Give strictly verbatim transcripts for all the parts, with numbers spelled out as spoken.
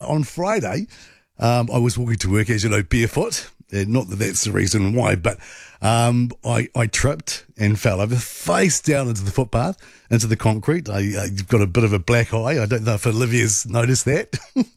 on Friday, um, I was walking to work, as you know, barefoot. Uh, not that that's the reason why, but um, I, I tripped and fell over face down into the footpath, into the concrete. I, I've got a bit of a black eye. I don't know if Olivia's noticed that.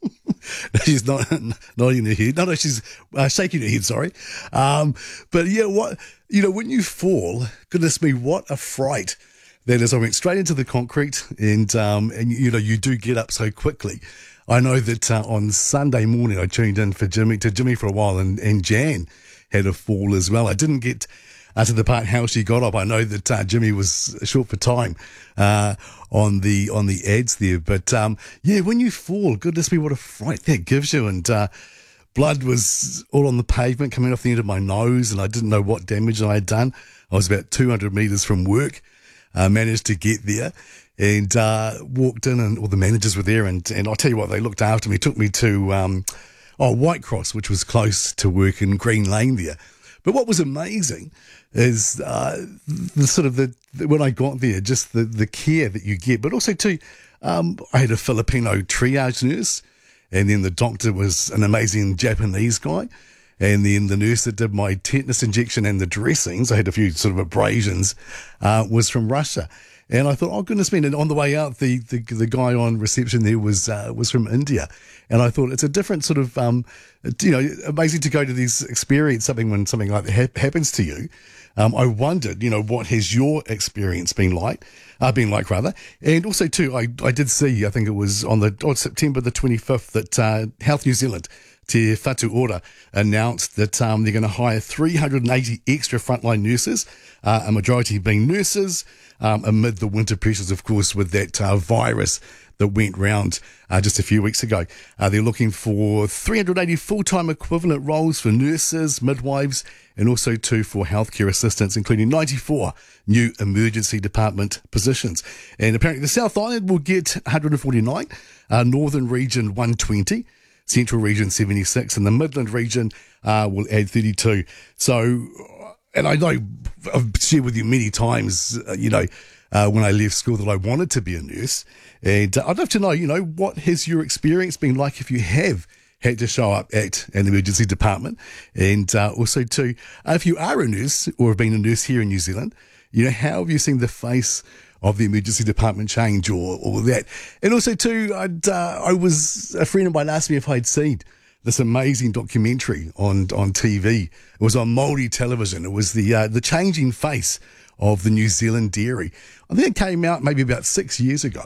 She's not nodding her head. No, no, she's uh, shaking her head, sorry. Um, but yeah, what, you know, when you fall, goodness me, what a fright that is. I went straight into the concrete and, um, and you know, you do get up so quickly. I know that uh, on Sunday morning I tuned in for Jimmy to Jimmy for a while, and, and Jan had a fall as well. I didn't get uh, to the part how she got up. I know that uh, Jimmy was short for time uh, on the on the ads there, but um, yeah, when you fall, goodness me, what a fright that gives you. And uh, blood was all on the pavement coming off the end of my nose, and I didn't know what damage I had done. I was about two hundred metres from work, uh, managed to get there. And uh, walked in, and all the managers were there, and, and I'll tell you what, they looked after me, took me to um, oh Whitecross, which was close to work in Green Lane there. But what was amazing is uh, the sort of the, the when I got there, just the, the care that you get, but also too, um, I had a Filipino triage nurse, and then the doctor was an amazing Japanese guy, and then the nurse that did my tetanus injection and the dressings, I had a few sort of abrasions, uh, was from Russia. And I thought, oh goodness me! And on the way out, the, the, the guy on reception there was uh, was from India, and I thought it's a different sort of um, you know, amazing to go to these experience something when something like that ha- happens to you. Um, I wondered, you know, what has your experience been like? Uh, been like rather, and also too, I I did see, I think it was on the on September the twenty-fifth that uh, Health New Zealand, Te Whatu Ora, announced that um, they're going to hire three hundred eighty extra frontline nurses, uh, a majority being nurses. Um, amid the winter pressures, of course, with that uh, virus that went round uh, just a few weeks ago. Uh, they're looking for three hundred eighty full-time equivalent roles for nurses, midwives, and also two for healthcare assistants, including ninety-four new emergency department positions. And apparently the South Island will get one hundred forty-nine, uh, Northern Region one hundred twenty, Central Region seventy-six, and the Midland Region uh, will add thirty-two. So... And I know I've shared with you many times, uh, you know, uh, when I left school that I wanted to be a nurse. And uh, I'd love to know, you know, what has your experience been like if you have had to show up at an emergency department? And uh, also, too, uh, if you are a nurse or have been a nurse here in New Zealand, you know, how have you seen the face of the emergency department change or, or that? And also, too, I'd, uh, I was, a friend of mine asked me if I'd seen this amazing documentary on on T V. It was on Māori television. It was the uh, the changing face of the New Zealand dairy. I think it came out maybe about six years ago,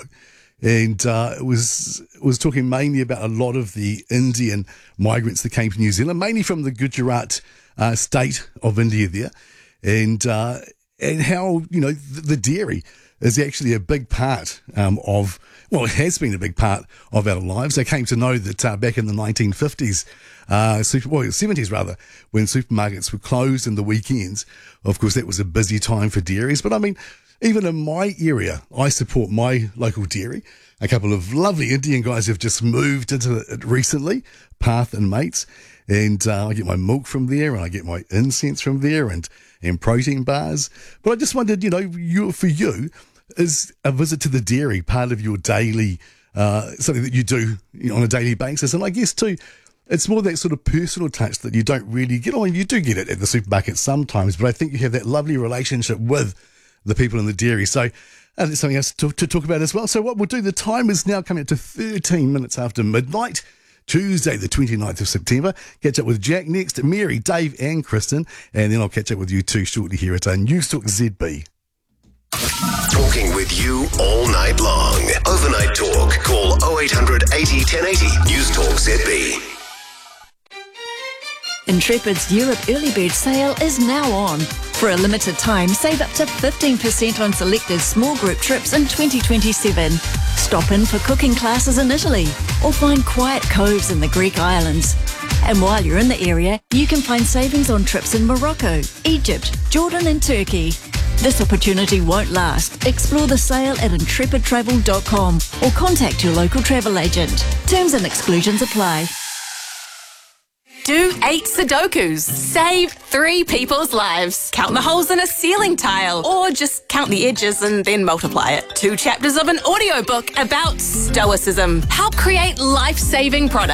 and uh, it was it was talking mainly about a lot of the Indian migrants that came to New Zealand, mainly from the Gujarat uh, state of India there, and uh, and how, you know, the, the dairy is actually a big part um, of, well, it has been a big part of our lives. I came to know that uh, back in the nineteen fifties, uh, super, well, seventies rather, when supermarkets were closed in the weekends, of course, that was a busy time for dairies. But I mean, even in my area, I support my local dairy. A couple of lovely Indian guys have just moved into it recently, Path and Mates, and uh, I get my milk from there, and I get my incense from there, and and protein bars. But I just wondered, you know, you, for you, is a visit to the dairy part of your daily, uh, something that you do, you know, on a daily basis? And I guess too, it's more that sort of personal touch that you don't really get on. You do get it at the supermarket sometimes, but I think you have that lovely relationship with the people in the dairy. So uh, that's something else to, to talk about as well. So what we'll do, the time is now coming up to thirteen minutes after midnight. Tuesday, the twenty-ninth of September. Catch up with Jack next, Mary, Dave and Kristen, and then I'll catch up with you too shortly here at uh, Newstalk Z B. Talking with you all night long. Overnight talk. Call oh eight hundred eighty ten eighty. Newstalk Z B. Intrepid's Europe Early Bird Sale is now on. For a limited time, save up to fifteen percent on selected small group trips in twenty twenty-seven. Stop in for cooking classes in Italy or find quiet coves in the Greek islands. And while you're in the area, you can find savings on trips in Morocco, Egypt, Jordan and Turkey. This opportunity won't last. Explore the sale at intrepid travel dot com or contact your local travel agent. Terms and exclusions apply. Do eight Sudokus. Save three people's lives. Count the holes in a ceiling tile. Or just count the edges and then multiply it. Two chapters of an audiobook about stoicism. Help create life-saving products.